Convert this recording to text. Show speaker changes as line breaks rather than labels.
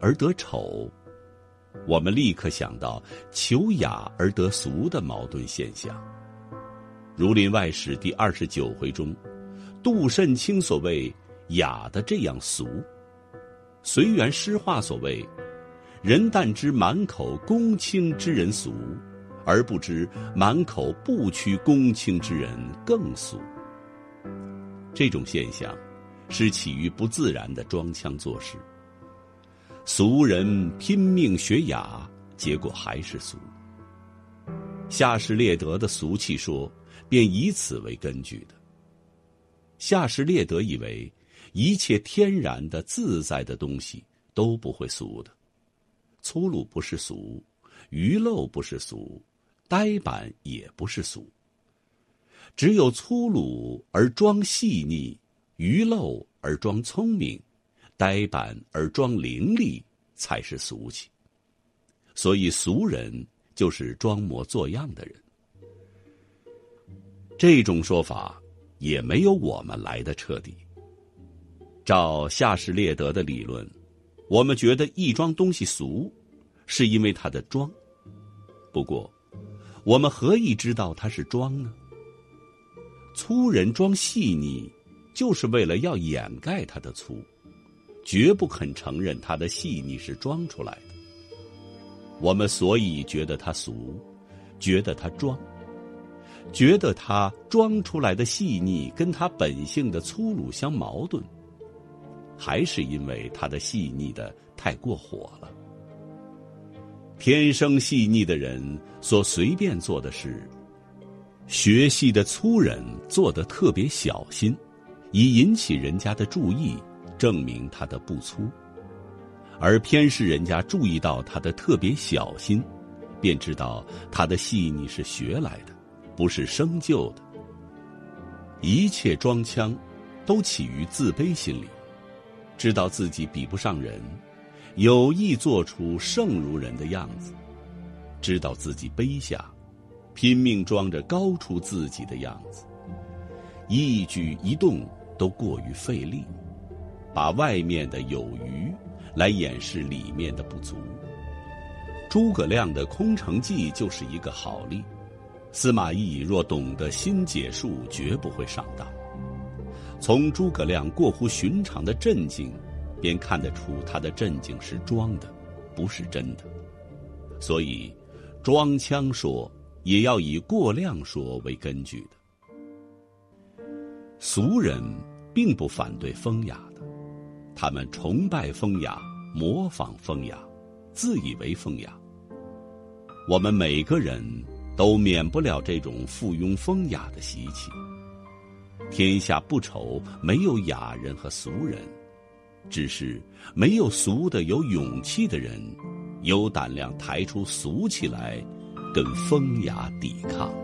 而得丑，我们立刻想到求雅而得俗的矛盾现象。儒林外史第29回中，杜慎卿所谓雅的这样俗，随园诗话所谓人但知满口公卿之人俗，而不知满口不趋公卿之人更俗。这种现象是起于不自然的装腔作势，俗人拼命学雅，结果还是俗。夏士列德的俗气说便以此为根据的。夏士列德以为一切天然的自在的东西都不会俗的，粗鲁不是俗，愚陋不是俗，呆板也不是俗。只有粗鲁而装细腻，愚陋而装聪明，呆板而装伶俐，才是俗气。所以俗人就是装模作样的人。这种说法也没有我们来的彻底。照夏士列德的理论，我们觉得一桩东西俗，是因为它的装。不过，我们何以知道它是装呢？粗人装细腻，就是为了要掩盖它的粗，绝不肯承认它的细腻是装出来的。我们所以觉得它俗，觉得它装，觉得它装出来的细腻跟它本性的粗鲁相矛盾，还是因为它的细腻的太过火了。天生细腻的人所随便做的事，学细的粗人做得特别小心，以引起人家的注意，证明他的不粗。而偏是人家注意到他的特别小心，便知道他的细腻是学来的，不是生就的。一切装腔都起于自卑心理，知道自己比不上人，有意做出圣如人的样子，知道自己卑下，拼命装着高出自己的样子，一举一动都过于费力，把外面的有余来掩饰里面的不足。诸葛亮的空城计就是一个好例。司马懿若懂得新解数，绝不会上当。从诸葛亮过乎寻常的镇静，便看得出他的镇静是装的，不是真的。所以装腔说也要以过量说为根据的。俗人并不反对风雅的，他们崇拜风雅，模仿风雅，自以为风雅。我们每个人都免不了这种附庸风雅的习气。天下不愁没有雅人和俗人，只是没有俗的有勇气的人，有胆量抬出俗气来跟风雅抵抗。